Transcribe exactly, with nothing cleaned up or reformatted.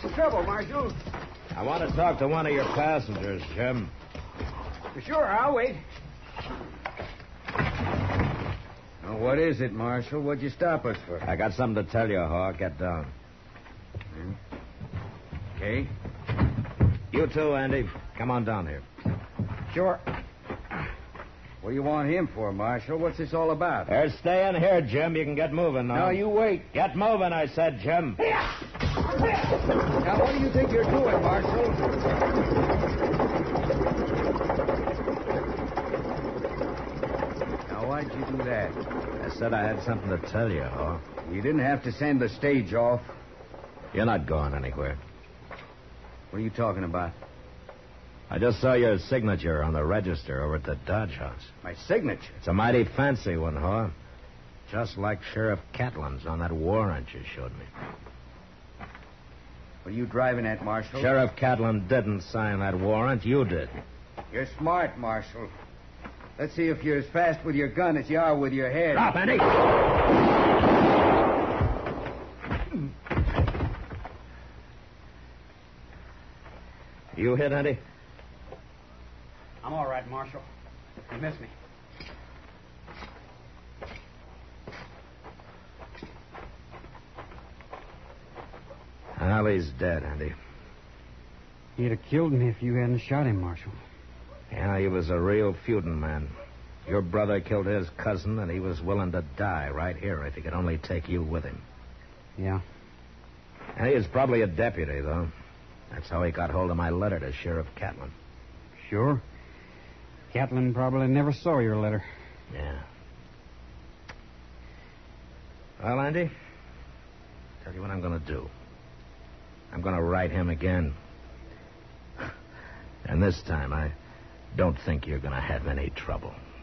What's the trouble, Marshal? I want to talk to one of your passengers, Jim. Sure, I'll wait. Now, what is it, Marshal? What'd you stop us for? I got something to tell you, Hawk. Get down. Hmm? Okay. You too, Andy. Come on down here. Sure. What do you want him for, Marshal? What's this all about? Here, stay in here, Jim. You can get moving now. No, you wait. Get moving, I said, Jim. Now, what do you think you're doing, Marshal? Now, why'd you do that? I said I had something to tell you, Hawk. You didn't have to send the stage off. You're not going anywhere. What are you talking about? I just saw your signature on the register over at the Dodge House. My signature? It's a mighty fancy one, Hawk. Just like Sheriff Catlin's on that warrant you showed me. What are you driving at, Marshal? Sheriff Catlin didn't sign that warrant. You did. You're smart, Marshal. Let's see if you're as fast with your gun as you are with your head. Stop, Andy! You hit, Andy? I'm all right, Marshal. You missed me. Well, he's dead, Andy. He'd have killed me if you hadn't shot him, Marshal. Yeah, he was a real feuding man. Your brother killed his cousin, and he was willing to die right here if he could only take you with him. Yeah. And he was probably a deputy, though. That's how he got hold of my letter to Sheriff Catlin. Sure. Catlin probably never saw your letter. Yeah. Well, Andy, tell you what I'm going to do. I'm going to write him again. And this time, I don't think you're going to have any trouble.